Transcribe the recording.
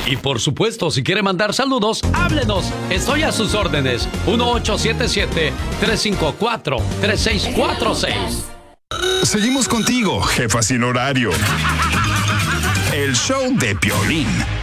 Y por supuesto, si quiere mandar saludos, háblenos. Estoy a sus órdenes. 1877-354-3646. Seguimos contigo, jefa sin horario. El show de Piolín.